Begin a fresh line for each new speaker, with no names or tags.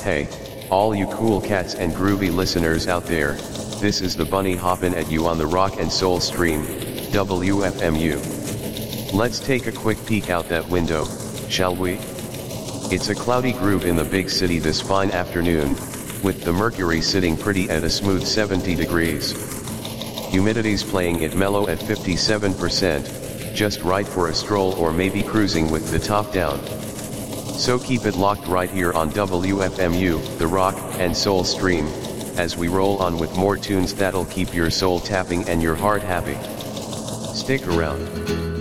Hey, all you cool cats and groovy listeners out there, this is the bunny hoppin' at you on the Rock and Soul stream, WFMU. Let's take a quick peek out that window, shall we? It's a cloudy groove in the big city this fine afternoon, with the mercury sitting pretty at a smooth 70 degrees. Humidity's playing it mellow at 57%, just right for a stroll or maybe cruising with the top down. So keep it locked right here on WFMU, the Rock and Soul stream, as we roll on with more tunes that'll keep your soul tapping and your heart happy. Stick around.